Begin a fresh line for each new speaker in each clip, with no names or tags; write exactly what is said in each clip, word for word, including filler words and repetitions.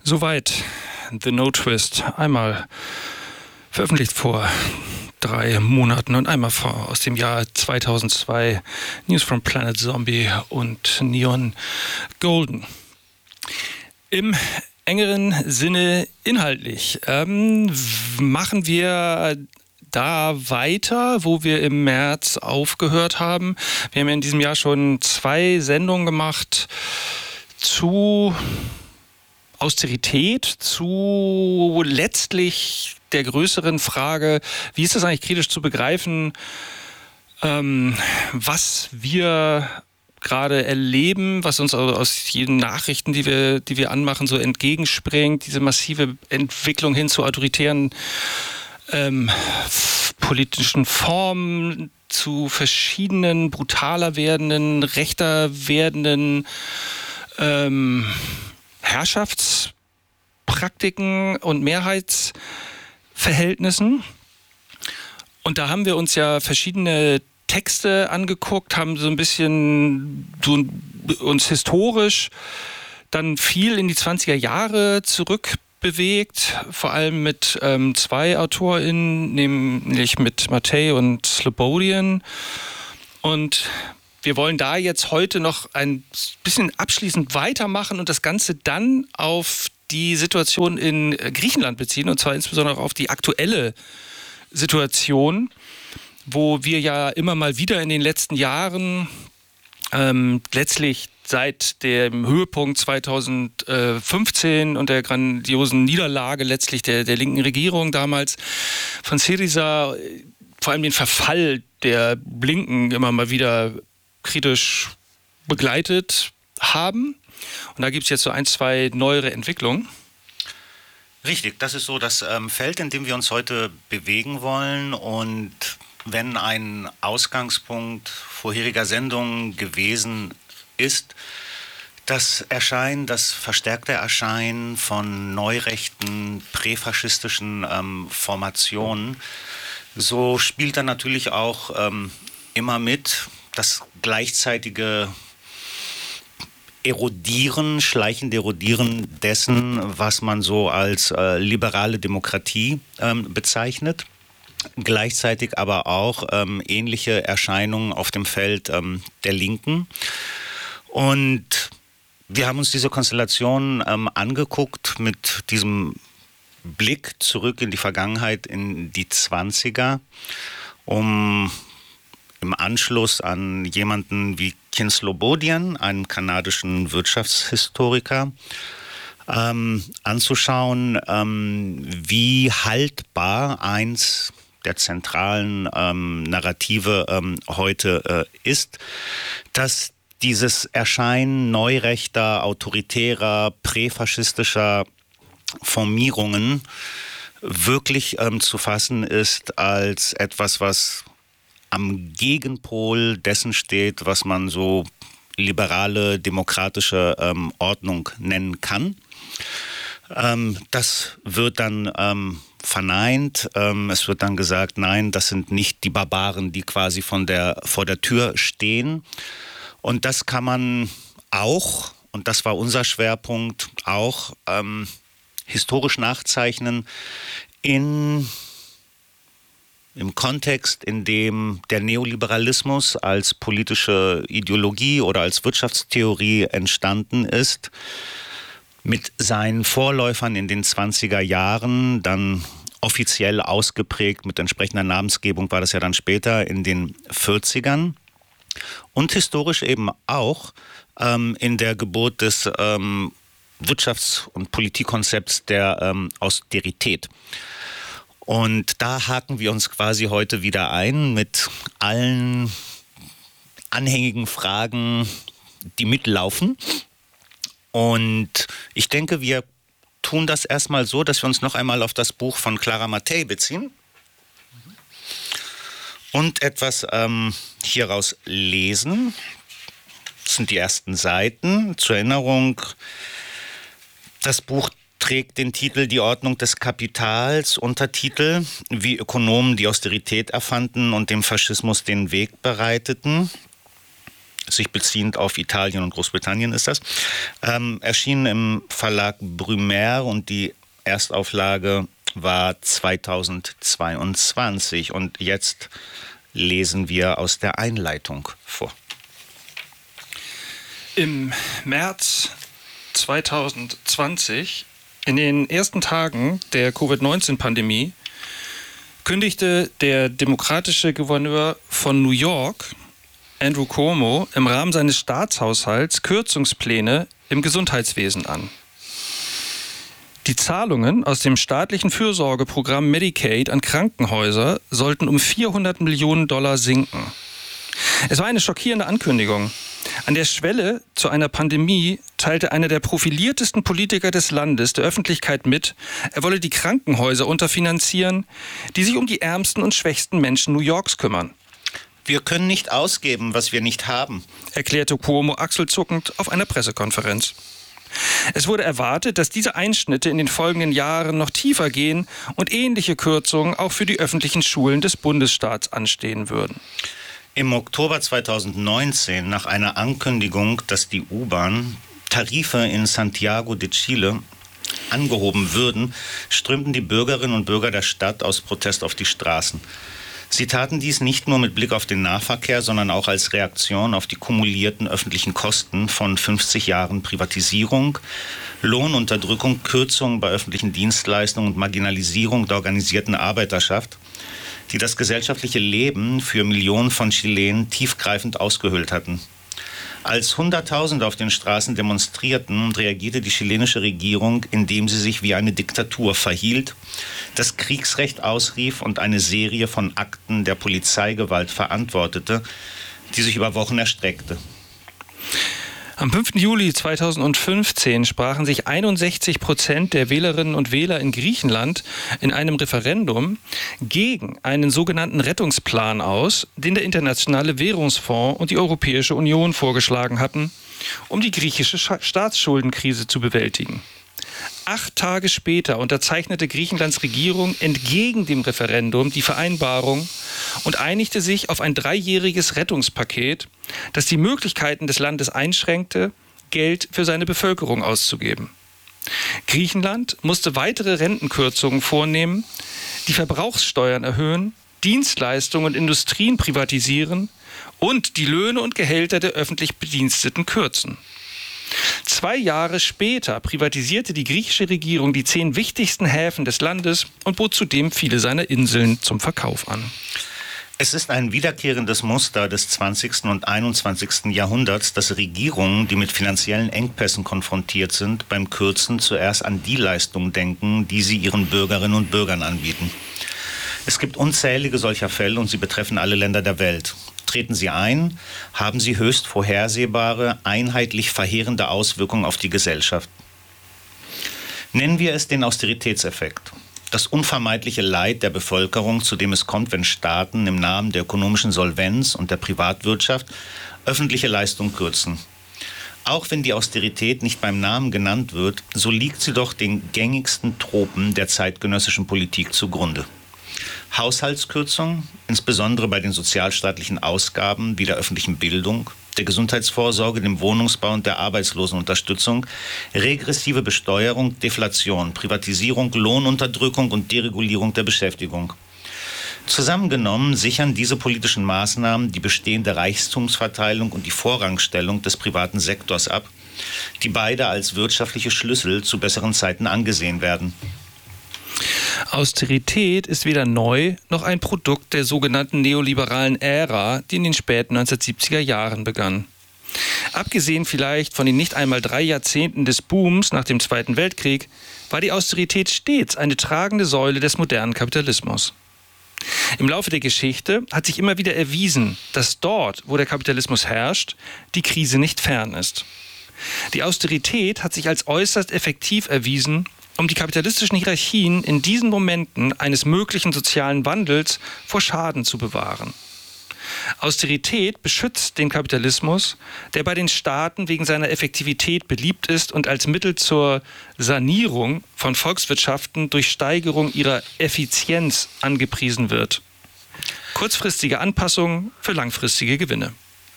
Soweit The No Twist, einmal veröffentlicht vor drei Monaten und einmal vor, aus dem Jahr zweitausendzwei, News from Planet Zombie und Neon Golden. Im engeren Sinne inhaltlich ähm, machen wir da weiter, wo wir im März aufgehört haben. Wir haben in diesem Jahr schon zwei Sendungen gemacht zu Austerität, zu letztlich der größeren Frage, wie ist das eigentlich kritisch zu begreifen, ähm, was wir gerade erleben, was uns aus jeden Nachrichten, die wir, die wir anmachen, so entgegenspringt, diese massive Entwicklung hin zu autoritären ähm, politischen Formen, zu verschiedenen brutaler werdenden, rechter werdenden ähm, Herrschaftspraktiken und Mehrheitsverhältnissen. Und da haben wir uns ja verschiedene Texte angeguckt, haben so ein bisschen so uns historisch dann viel in die zwanziger Jahre zurückbewegt, vor allem mit ähm, zwei AutorInnen, nämlich mit Mattei und Slobodian. Und wir wollen da jetzt heute noch ein bisschen abschließend weitermachen und das Ganze dann auf die Situation in Griechenland beziehen, und zwar insbesondere auf die aktuelle Situation, wo wir ja immer mal wieder in den letzten Jahren ähm, letztlich seit dem Höhepunkt zweitausendfünfzehn und der grandiosen Niederlage letztlich der, der linken Regierung damals von Syriza, vor allem den Verfall der Linken immer mal wieder kritisch begleitet haben. Und da gibt es jetzt so ein, zwei neuere Entwicklungen.
Richtig, das ist so das ähm, Feld, in dem wir uns heute bewegen wollen. Und wenn ein Ausgangspunkt vorheriger Sendungen gewesen ist, das Erscheinen, das verstärkte Erscheinen von neurechten, präfaschistischen ähm, Formationen, so spielt dann natürlich auch ähm, immer mit das gleichzeitige Erodieren, schleichende Erodieren dessen, was man so als äh, liberale Demokratie ähm, bezeichnet. Gleichzeitig aber auch ähm, ähnliche Erscheinungen auf dem Feld ähm, der Linken. Und wir haben uns diese Konstellation ähm, angeguckt mit diesem Blick zurück in die Vergangenheit, in die Zwanziger, um im Anschluss an jemanden wie Ken Slobodian, einen kanadischen Wirtschaftshistoriker, ähm, anzuschauen, ähm, wie haltbar eins der zentralen ähm, Narrative ähm, heute äh, ist, dass dieses Erscheinen neurechter, autoritärer, präfaschistischer Formierungen wirklich ähm, zu fassen ist als etwas, was am Gegenpol dessen steht, was man so liberale, demokratische ähm, Ordnung nennen kann. Ähm, das wird dann ähm, verneint. Ähm, es wird dann gesagt, nein, das sind nicht die Barbaren, die quasi von der, vor der Tür stehen. Und das kann man auch, und das war unser Schwerpunkt, auch ähm, historisch nachzeichnen in im Kontext, in dem der Neoliberalismus als politische Ideologie oder als Wirtschaftstheorie entstanden ist, mit seinen Vorläufern in den zwanziger Jahren, dann offiziell ausgeprägt mit entsprechender Namensgebung war das ja dann später in den vierzigern, und historisch eben auch ähm, in der Geburt des ähm, Wirtschafts- und Politikkonzepts der ähm, Austerität. Und da haken wir uns quasi heute wieder ein mit allen anhängigen Fragen, die mitlaufen. Und ich denke, wir tun das erstmal so, dass wir uns noch einmal auf das Buch von Clara Mattei beziehen und etwas ähm, hieraus lesen. Das sind die ersten Seiten. Zur Erinnerung, das Buch trägt den Titel Die Ordnung des Kapitals, Untertitel Wie Ökonomen die Austerität erfanden und dem Faschismus den Weg bereiteten. sich beziehend auf Italien und Großbritannien ist das, ähm, erschienen im Verlag Brumaire und die Erstauflage war zweitausendzweiundzwanzig. Und jetzt lesen wir aus der Einleitung vor.
Im März zweitausendzwanzig, in den ersten Tagen der Covid neunzehn Pandemie, kündigte der demokratische Gouverneur von New York, Andrew Cuomo, im Rahmen seines Staatshaushalts Kürzungspläne im Gesundheitswesen an. Die Zahlungen aus dem staatlichen Fürsorgeprogramm Medicaid an Krankenhäuser sollten um vierhundert Millionen Dollar sinken. Es war eine schockierende Ankündigung. An der Schwelle zu einer Pandemie teilte einer der profiliertesten Politiker des Landes der Öffentlichkeit mit, er wolle die Krankenhäuser unterfinanzieren, die sich um die ärmsten und schwächsten Menschen New Yorks kümmern.
Wir können nicht ausgeben, was wir nicht haben,
erklärte Cuomo achselzuckend auf einer Pressekonferenz. Es wurde erwartet, dass diese Einschnitte in den folgenden Jahren noch tiefer gehen und ähnliche Kürzungen auch für die öffentlichen Schulen des Bundesstaats anstehen würden.
Im Oktober zweitausendneunzehn, nach einer Ankündigung, dass die U-Bahn Tarife in Santiago de Chile angehoben würden, strömten die Bürgerinnen und Bürger der Stadt aus Protest auf die Straßen. Sie taten dies nicht nur mit Blick auf den Nahverkehr, sondern auch als Reaktion auf die kumulierten öffentlichen Kosten von fünfzig Jahren Privatisierung, Lohnunterdrückung, Kürzungen bei öffentlichen Dienstleistungen und Marginalisierung der organisierten Arbeiterschaft, die das gesellschaftliche Leben für Millionen von Chilenen tiefgreifend ausgehöhlt hatten. Als Hunderttausende auf den Straßen demonstrierten, reagierte die chilenische Regierung, indem sie sich wie eine Diktatur verhielt, das Kriegsrecht ausrief und eine Serie von Akten der Polizeigewalt verantwortete, die sich über Wochen erstreckte.
Am fünften Juli zweitausendfünfzehn sprachen sich einundsechzig Prozent der Wählerinnen und Wähler in Griechenland in einem Referendum gegen einen sogenannten Rettungsplan aus, den der Internationale Währungsfonds und die Europäische Union vorgeschlagen hatten, um die griechische Staatsschuldenkrise zu bewältigen. Acht Tage später unterzeichnete Griechenlands Regierung entgegen dem Referendum die Vereinbarung und einigte sich auf ein dreijähriges Rettungspaket, das die Möglichkeiten des Landes einschränkte, Geld für seine Bevölkerung auszugeben. Griechenland musste weitere Rentenkürzungen vornehmen, die Verbrauchssteuern erhöhen, Dienstleistungen und Industrien privatisieren und die Löhne und Gehälter der öffentlich Bediensteten kürzen. Zwei Jahre später privatisierte die griechische Regierung die zehn wichtigsten Häfen des Landes und bot zudem viele seiner Inseln zum Verkauf an.
Es ist ein wiederkehrendes Muster des zwanzigsten und einundzwanzigsten Jahrhunderts, dass Regierungen, die mit finanziellen Engpässen konfrontiert sind, beim Kürzen zuerst an die Leistungen denken, die sie ihren Bürgerinnen und Bürgern anbieten. Es gibt unzählige solcher Fälle und sie betreffen alle Länder der Welt. Treten sie ein, haben sie höchst vorhersehbare, einheitlich verheerende Auswirkungen auf die Gesellschaft. Nennen wir es den Austeritätseffekt. Das unvermeidliche Leid der Bevölkerung, zu dem es kommt, wenn Staaten im Namen der ökonomischen Solvenz und der Privatwirtschaft öffentliche Leistungen kürzen. Auch wenn die Austerität nicht beim Namen genannt wird, so liegt sie doch den gängigsten Tropen der zeitgenössischen Politik zugrunde. Haushaltskürzungen, insbesondere bei den sozialstaatlichen Ausgaben wie der öffentlichen Bildung, der Gesundheitsvorsorge, dem Wohnungsbau und der Arbeitslosenunterstützung, regressive Besteuerung, Deflation, Privatisierung, Lohnunterdrückung und Deregulierung der Beschäftigung. Zusammengenommen sichern diese politischen Maßnahmen die bestehende Reichtumsverteilung und die Vorrangstellung des privaten Sektors ab, die beide als wirtschaftliche Schlüssel zu besseren Zeiten angesehen werden.
Austerität ist weder neu noch ein Produkt der sogenannten neoliberalen Ära, die in den späten neunzehnhundertsiebziger Jahren begann. Abgesehen vielleicht von den nicht einmal drei Jahrzehnten des Booms nach dem Zweiten Weltkrieg, war die Austerität stets eine tragende Säule des modernen Kapitalismus. Im Laufe der Geschichte hat sich immer wieder erwiesen, dass dort, wo der Kapitalismus herrscht, die Krise nicht fern ist. Die Austerität hat sich als äußerst effektiv erwiesen, um die kapitalistischen Hierarchien in diesen Momenten eines möglichen sozialen Wandels vor Schaden zu bewahren. Austerität beschützt den Kapitalismus, der bei den Staaten wegen seiner Effektivität beliebt ist und als Mittel zur Sanierung von Volkswirtschaften durch Steigerung ihrer Effizienz angepriesen wird. Kurzfristige Anpassungen für langfristige Gewinne.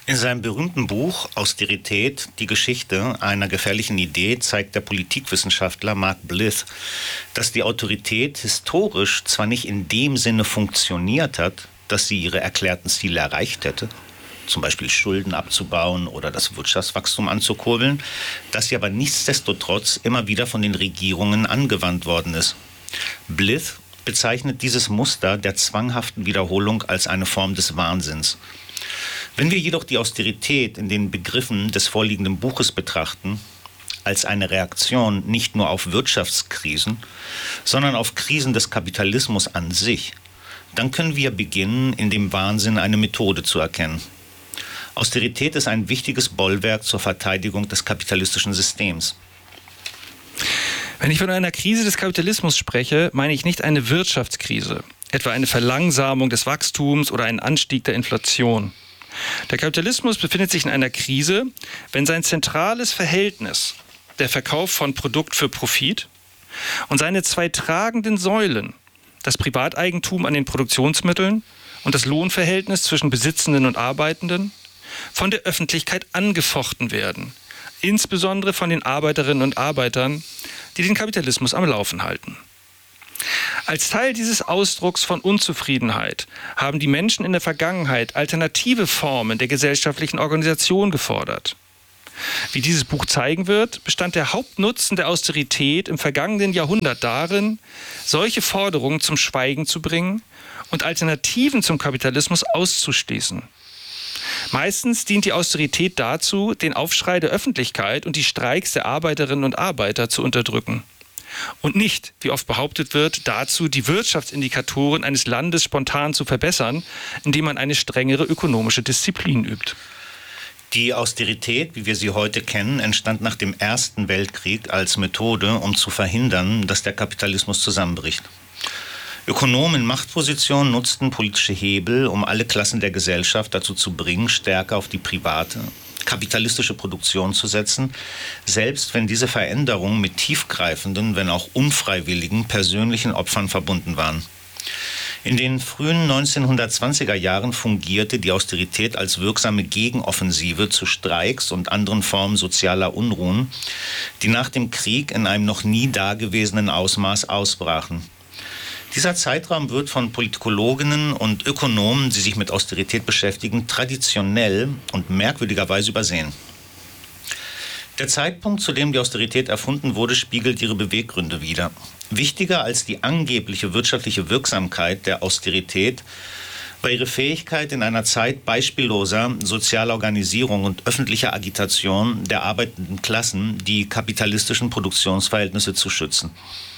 In seinem berühmten Buch Austerität, die Geschichte einer gefährlichen Idee, zeigt der Politikwissenschaftler Mark Blyth, dass die Autorität historisch zwar nicht in dem Sinne funktioniert hat, dass sie ihre erklärten Ziele erreicht hätte, zum Beispiel Schulden abzubauen oder das Wirtschaftswachstum anzukurbeln, dass sie aber nichtsdestotrotz immer wieder von den Regierungen angewandt worden ist. Blyth bezeichnet dieses Muster der zwanghaften Wiederholung als eine Form des Wahnsinns. Wenn wir jedoch die Austerität in den Begriffen des vorliegenden Buches betrachten, als eine Reaktion nicht nur auf Wirtschaftskrisen, sondern auf Krisen des Kapitalismus an sich, dann können wir beginnen, in dem Wahnsinn eine Methode zu erkennen. Austerität ist ein wichtiges Bollwerk zur Verteidigung des kapitalistischen Systems.
Wenn ich von einer Krise des Kapitalismus spreche, meine ich nicht eine Wirtschaftskrise, etwa eine Verlangsamung des Wachstums oder einen Anstieg der Inflation. Der Kapitalismus befindet sich in einer Krise, wenn sein zentrales Verhältnis, der Verkauf von Produkt für Profit, und seine zwei tragenden Säulen, das Privateigentum an den Produktionsmitteln und das Lohnverhältnis zwischen Besitzenden und Arbeitenden, von der Öffentlichkeit angefochten werden, insbesondere von den Arbeiterinnen und Arbeitern, die den Kapitalismus am Laufen halten. Als Teil dieses Ausdrucks von Unzufriedenheit haben die Menschen in der Vergangenheit alternative Formen der gesellschaftlichen Organisation gefordert. Wie dieses Buch zeigen wird, bestand der Hauptnutzen der Austerität im vergangenen Jahrhundert darin, solche Forderungen zum Schweigen zu bringen und Alternativen zum Kapitalismus auszuschließen. Meistens dient die Austerität dazu, den Aufschrei der Öffentlichkeit und die Streiks der Arbeiterinnen und Arbeiter zu unterdrücken. Und nicht, wie oft behauptet wird, dazu, die Wirtschaftsindikatoren eines Landes spontan zu verbessern, indem man eine strengere ökonomische Disziplin übt.
Die Austerität, wie wir sie heute kennen, entstand nach dem Ersten Weltkrieg als Methode, um zu verhindern, dass der Kapitalismus zusammenbricht. Ökonomen in Machtpositionen nutzten politische Hebel, um alle Klassen der Gesellschaft dazu zu bringen, stärker auf die private, kapitalistische Produktion zu setzen, selbst wenn diese Veränderungen mit tiefgreifenden, wenn auch unfreiwilligen, persönlichen Opfern verbunden waren. In den frühen neunzehnhundertzwanziger Jahren fungierte die Austerität als wirksame Gegenoffensive zu Streiks und anderen Formen sozialer Unruhen, die nach dem Krieg in einem noch nie dagewesenen Ausmaß ausbrachen. Dieser Zeitraum wird von Politikologinnen und Ökonomen, die sich mit Austerität beschäftigen, traditionell und merkwürdigerweise übersehen. Der Zeitpunkt, zu dem die Austerität erfunden wurde, spiegelt ihre Beweggründe wider. Wichtiger als die angebliche wirtschaftliche Wirksamkeit der Austerität war ihre Fähigkeit, in einer Zeit beispielloser sozialer Organisierung und öffentlicher Agitation der arbeitenden Klassen die kapitalistischen Produktionsverhältnisse zu schützen.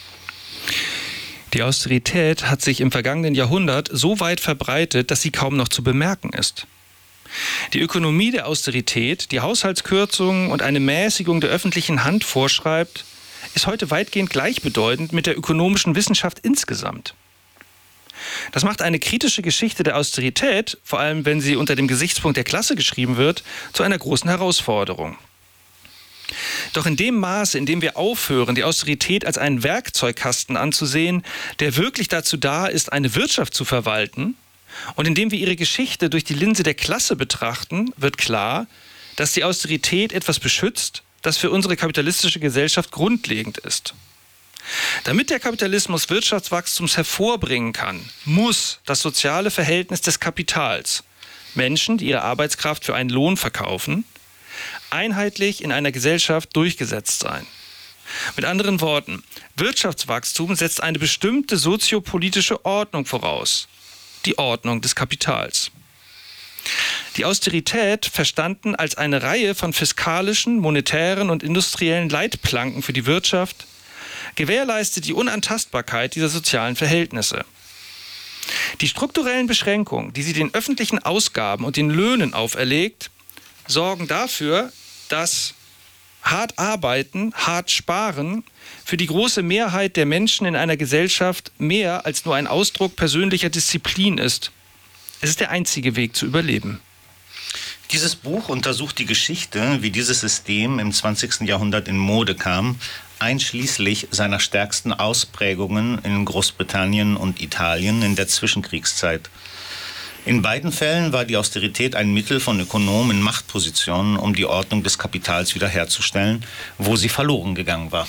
Die Austerität hat sich im vergangenen Jahrhundert so weit verbreitet, dass sie kaum noch zu bemerken ist. Die Ökonomie der Austerität, die Haushaltskürzungen und eine Mäßigung der öffentlichen Hand vorschreibt, ist heute weitgehend gleichbedeutend mit der ökonomischen Wissenschaft insgesamt. Das macht eine kritische Geschichte der Austerität, vor allem wenn sie unter dem Gesichtspunkt der Klasse geschrieben wird, zu einer großen Herausforderung. Doch in dem Maße, in dem wir aufhören, die Austerität als einen Werkzeugkasten anzusehen, der wirklich dazu da ist, eine Wirtschaft zu verwalten, und indem wir ihre Geschichte durch die Linse der Klasse betrachten, wird klar, dass die Austerität etwas beschützt, das für unsere kapitalistische Gesellschaft grundlegend ist. Damit der Kapitalismus Wirtschaftswachstums hervorbringen kann, muss das soziale Verhältnis des Kapitals, Menschen, die ihre Arbeitskraft für einen Lohn verkaufen, einheitlich in einer Gesellschaft durchgesetzt sein. Mit anderen Worten, Wirtschaftswachstum setzt eine bestimmte soziopolitische Ordnung voraus, die Ordnung des Kapitals. Die Austerität, verstanden als eine Reihe von fiskalischen, monetären und industriellen Leitplanken für die Wirtschaft, gewährleistet die Unantastbarkeit dieser sozialen Verhältnisse. Die strukturellen Beschränkungen, die sie den öffentlichen Ausgaben und den Löhnen auferlegt, sorgen dafür, dass hart arbeiten, hart sparen für die große Mehrheit der Menschen in einer Gesellschaft mehr als nur ein Ausdruck persönlicher Disziplin ist. Es ist der einzige Weg zu überleben.
Dieses Buch untersucht die Geschichte, wie dieses System im zwanzigsten Jahrhundert in Mode kam, einschließlich seiner stärksten Ausprägungen in Großbritannien und Italien in der Zwischenkriegszeit. In beiden Fällen war die Austerität ein Mittel von Ökonomen in Machtpositionen, um die Ordnung des Kapitals wiederherzustellen, wo sie verloren gegangen war.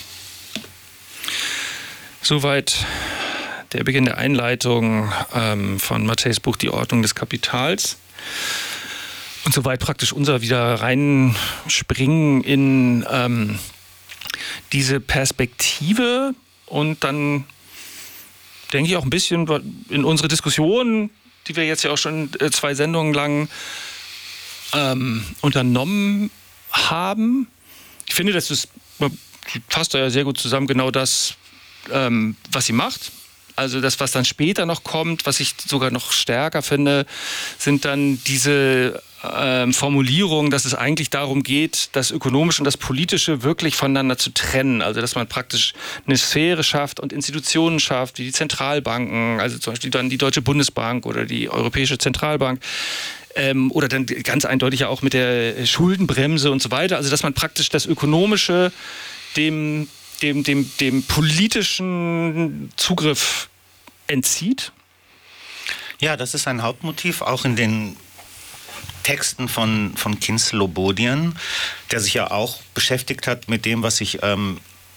Soweit der Beginn der Einleitung ähm, von Matthäis Buch Die Ordnung des Kapitals. Und soweit praktisch unser wieder reinspringen in ähm, diese Perspektive und dann denke ich auch ein bisschen in unsere Diskussion, die wir jetzt ja auch schon zwei Sendungen lang ähm, unternommen haben. Ich finde, das ist, fasst da ja sehr gut zusammen, genau das, ähm, was sie macht. Also das, was dann später noch kommt, was ich sogar noch stärker finde, sind dann diese ähm, Formulierungen, dass es eigentlich darum geht, das Ökonomische und das Politische wirklich voneinander zu trennen. Also dass man praktisch eine Sphäre schafft und Institutionen schafft, wie die Zentralbanken, also zum Beispiel dann die Deutsche Bundesbank oder die Europäische Zentralbank. Ähm, oder dann ganz eindeutig ja auch mit der Schuldenbremse und so weiter. Also dass man praktisch das Ökonomische dem Dem, dem, dem politischen Zugriff entzieht?
Ja, das ist ein Hauptmotiv, auch in den Texten von, von Kinslobodian, der sich ja auch beschäftigt hat mit dem, was sich ähm,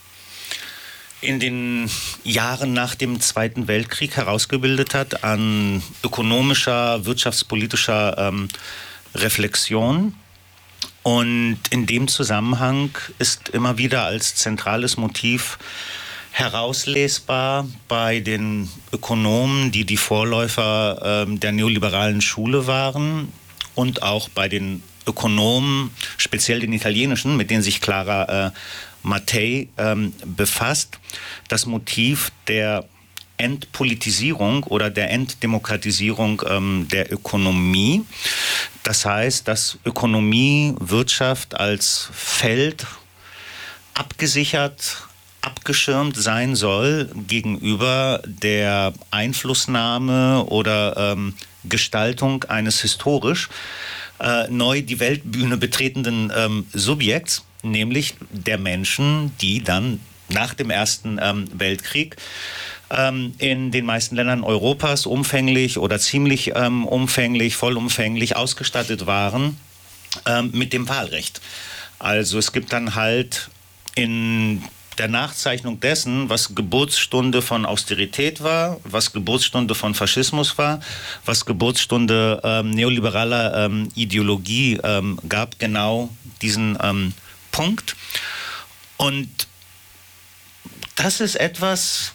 in den Jahren nach dem Zweiten Weltkrieg herausgebildet hat an ökonomischer, wirtschaftspolitischer ähm, Reflexion. Und in dem Zusammenhang ist immer wieder als zentrales Motiv herauslesbar bei den Ökonomen, die die Vorläufer äh, der neoliberalen Schule waren, und auch bei den Ökonomen, speziell den italienischen, mit denen sich Clara äh, Mattei äh, befasst, das Motiv der Entpolitisierung oder der Entdemokratisierung ähm, der Ökonomie. Das heißt, dass Ökonomie, Wirtschaft als Feld abgesichert, abgeschirmt sein soll gegenüber der Einflussnahme oder ähm, Gestaltung eines historisch äh, neu die Weltbühne betretenden ähm, Subjekts, nämlich der Menschen, die dann nach dem Ersten ähm, Weltkrieg ähm, in den meisten Ländern Europas umfänglich oder ziemlich ähm, umfänglich, vollumfänglich ausgestattet waren ähm, mit dem Wahlrecht. Also es gibt dann halt in der Nachzeichnung dessen, was Geburtsstunde von Austerität war, was Geburtsstunde von Faschismus war, was Geburtsstunde ähm, neoliberaler ähm, Ideologie ähm, gab, genau diesen ähm, Punkt. Und das ist etwas,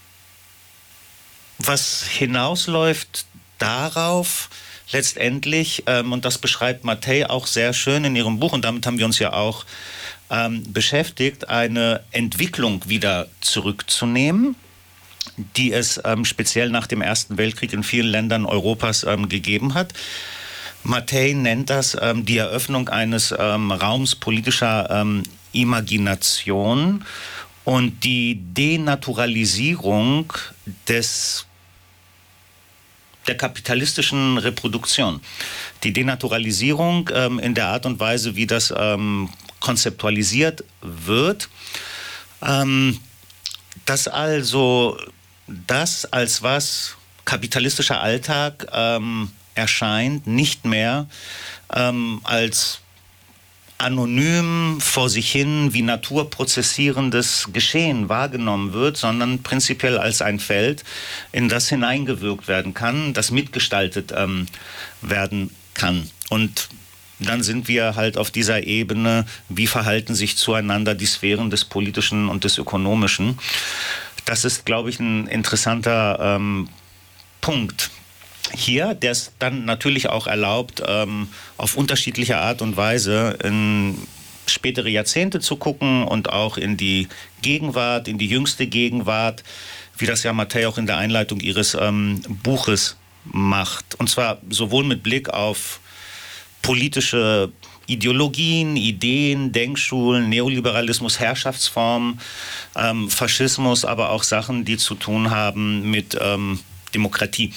was hinausläuft darauf, letztendlich, ähm, und das beschreibt Mattei auch sehr schön in ihrem Buch, und damit haben wir uns ja auch ähm, beschäftigt, eine Entwicklung wieder zurückzunehmen, die es ähm, speziell nach dem Ersten Weltkrieg in vielen Ländern Europas ähm, gegeben hat. Mattei nennt das ähm, die Eröffnung eines ähm, Raums politischer ähm, Imagination und die Denaturalisierung des der kapitalistischen Reproduktion. Die Denaturalisierung ähm, in der Art und Weise, wie das ähm, konzeptualisiert wird, ähm, dass also das, als was kapitalistischer Alltag ähm, erscheint, nicht mehr ähm, als anonym vor sich hin wie naturprozessierendes Geschehen wahrgenommen wird, sondern prinzipiell als ein Feld, in das hineingewirkt werden kann, das mitgestaltet ähm, werden kann. Und dann sind wir halt auf dieser Ebene, wie verhalten sich zueinander die Sphären des Politischen und des Ökonomischen. Das ist, glaube ich, ein interessanter ähm, Punkt hier, der es dann natürlich auch erlaubt, ähm, auf unterschiedliche Art und Weise in spätere Jahrzehnte zu gucken und auch in die Gegenwart, in die jüngste Gegenwart, wie das ja Mattei auch in der Einleitung ihres ähm, Buches macht. Und zwar sowohl mit Blick auf politische Ideologien, Ideen, Denkschulen, Neoliberalismus, Herrschaftsformen, ähm, Faschismus, aber auch Sachen, die zu tun haben mit ähm, Demokratie.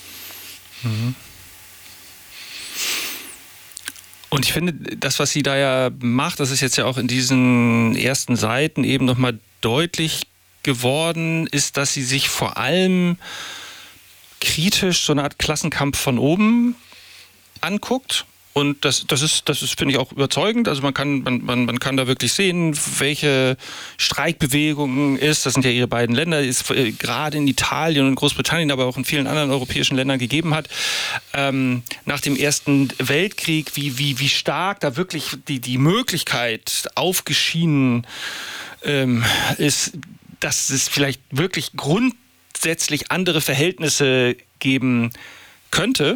Und ich finde, das, was sie da ja macht, das ist jetzt ja auch in diesen ersten Seiten eben nochmal deutlich geworden, ist, dass sie sich vor allem kritisch so eine Art Klassenkampf von oben anguckt. Und das, das ist, das ist, finde ich, auch überzeugend. Also man kann, man, man, man kann da wirklich sehen, welche Streikbewegungen ist. Das sind ja ihre beiden Länder, die es äh, gerade in Italien und Großbritannien, aber auch in vielen anderen europäischen Ländern gegeben hat. Ähm, nach dem Ersten Weltkrieg, wie, wie, wie stark da wirklich die, die Möglichkeit aufgeschienen ähm, ist, dass es vielleicht wirklich grundsätzlich andere Verhältnisse geben könnte.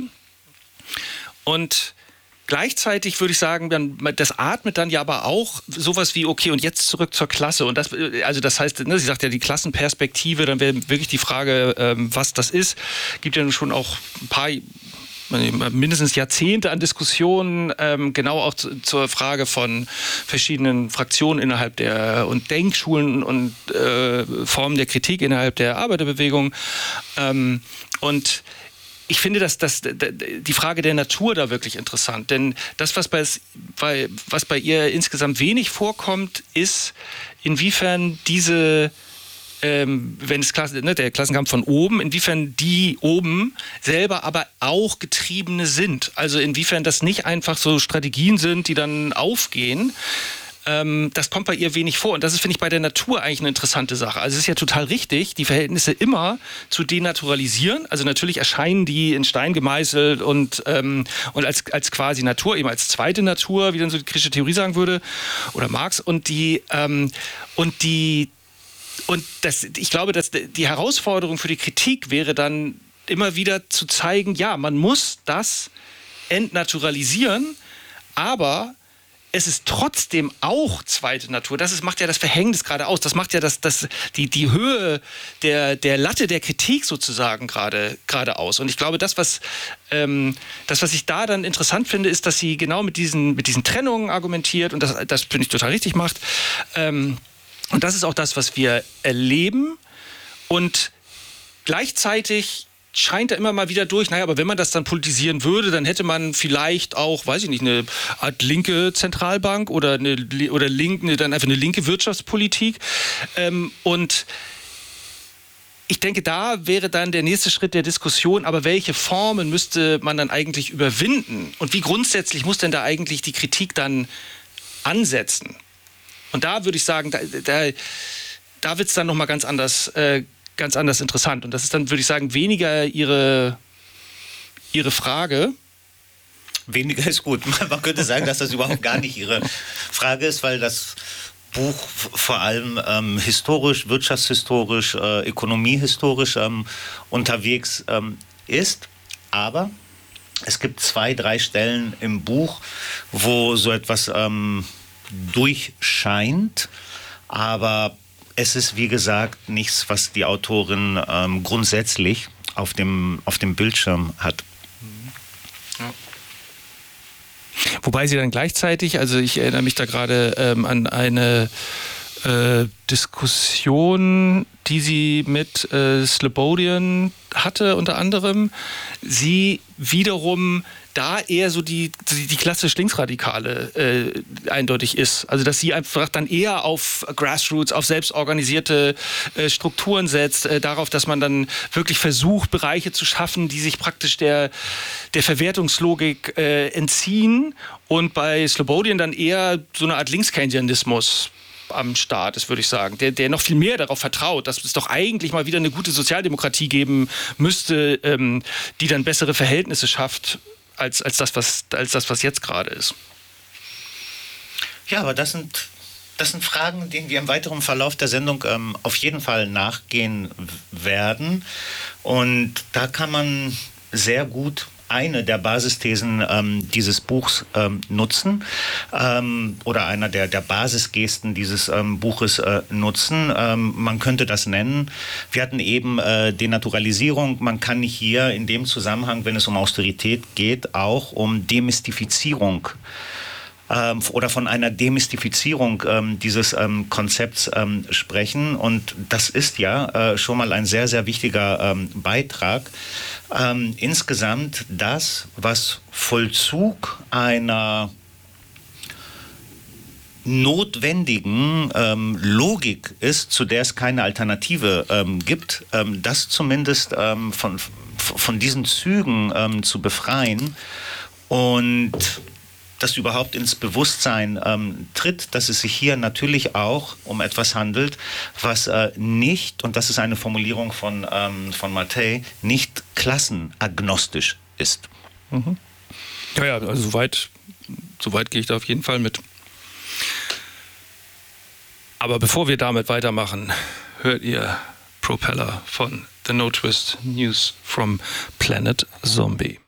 Und gleichzeitig würde ich sagen, dann, das atmet dann ja aber auch sowas wie, okay, und jetzt zurück zur Klasse. Und das, also das heißt, ne, sie sagt ja die Klassenperspektive, dann wäre wirklich die Frage, ähm, was das ist. Gibt ja schon auch ein paar, mindestens Jahrzehnte an Diskussionen, ähm, genau auch zu, zur Frage von verschiedenen Fraktionen innerhalb der und Denkschulen und äh, Formen der Kritik innerhalb der Arbeiterbewegung. Ähm, und Ich finde dass, dass die Frage der Natur da wirklich interessant, denn das, was bei, bei, was bei ihr insgesamt wenig vorkommt, ist, inwiefern diese, ähm, wenn es Klasse, ne, der Klassenkampf von oben, inwiefern die oben selber aber auch Getriebene sind. Also inwiefern das nicht einfach so Strategien sind, die dann aufgehen. Das kommt bei ihr wenig vor. Und das ist, finde ich, bei der Natur eigentlich eine interessante Sache. Also es ist ja total richtig, die Verhältnisse immer zu denaturalisieren. Also natürlich erscheinen die in Stein gemeißelt und, ähm, und als, als quasi Natur, eben als zweite Natur, wie dann so die kritische Theorie sagen würde, oder Marx. Und die, ähm, und die, und das, ich glaube, dass die Herausforderung für die Kritik wäre dann immer wieder zu zeigen, ja, man muss das entnaturalisieren, aber es ist trotzdem auch zweite Natur. Das ist, macht ja das Verhängnis gerade aus. Das macht ja das, das, die, die Höhe der, der Latte der Kritik sozusagen gerade, gerade aus. Und ich glaube, das was, ähm, das, was ich da dann interessant finde, ist, dass sie genau mit diesen, mit diesen Trennungen argumentiert und das, das finde ich total richtig macht. Ähm, und das ist auch das, was wir erleben. Und gleichzeitig scheint da immer mal wieder durch, naja, aber wenn man das dann politisieren würde, dann hätte man vielleicht auch, weiß ich nicht, eine Art linke Zentralbank oder eine oder linke, dann einfach eine linke Wirtschaftspolitik. Ähm, und ich denke, da wäre dann der nächste Schritt der Diskussion, aber welche Formen müsste man dann eigentlich überwinden? Und wie grundsätzlich muss denn da eigentlich die Kritik dann ansetzen? Und da würde ich sagen, da, da, da wird es dann nochmal ganz anders äh, ganz anders interessant. Und das ist dann, würde ich sagen, weniger ihre, ihre Frage.
Weniger ist gut. Man könnte sagen, dass das überhaupt gar nicht ihre Frage ist, weil das Buch vor allem ähm, historisch, wirtschaftshistorisch, äh, ökonomiehistorisch ähm, unterwegs ähm, ist. Aber es gibt zwei, drei Stellen im Buch, wo so etwas ähm, durchscheint. Aber es ist, wie gesagt, nichts, was die Autorin ähm, grundsätzlich auf dem, auf dem Bildschirm hat.
Ja. Wobei sie dann gleichzeitig, also ich erinnere mich da gerade ähm, an eine äh, Diskussion, die sie mit äh, Slobodian hatte, unter anderem. Sie wiederum da eher so die, die, die klassisch Linksradikale äh, eindeutig ist. Also dass sie einfach dann eher auf Grassroots, auf selbstorganisierte äh, Strukturen setzt, äh, darauf, dass man dann wirklich versucht, Bereiche zu schaffen, die sich praktisch der, der Verwertungslogik äh, entziehen. Und bei Slobodian dann eher so eine Art Linkskeynesianismus am Start ist, würde ich sagen, der, der noch viel mehr darauf vertraut, dass es doch eigentlich mal wieder eine gute Sozialdemokratie geben müsste, ähm, die dann bessere Verhältnisse schafft, als, als, das, was, als das, was jetzt gerade ist.
Ja, aber das sind, das sind Fragen, denen wir im weiteren Verlauf der Sendung ähm, auf jeden Fall nachgehen werden. Und da kann man sehr gut eine der Basisthesen ähm, dieses Buchs ähm, nutzen ähm, oder einer der, der Basisgesten dieses ähm, Buches äh, nutzen. Ähm, man könnte das nennen. Wir hatten eben äh, Denaturalisierung. Man kann hier in dem Zusammenhang, wenn es um Austerität geht, auch um Demystifizierung ähm, oder von einer Demystifizierung ähm, dieses ähm, Konzepts ähm, sprechen. Und das ist ja äh, schon mal ein sehr, sehr wichtiger ähm, Beitrag. Ähm, insgesamt das, was Vollzug einer notwendigen ähm, Logik ist, zu der es keine Alternative ähm, gibt, ähm, das zumindest ähm, von, von diesen Zügen ähm, zu befreien und das überhaupt ins Bewusstsein ähm, tritt, dass es sich hier natürlich auch um etwas handelt, was äh, nicht, und das ist eine Formulierung von, ähm, von Mattei, nicht klassenagnostisch ist.
Mhm. Ja, ja, also soweit, soweit gehe ich da auf jeden Fall mit. Aber bevor wir damit weitermachen, hört ihr Propeller von The No Twist News from Planet Zombie.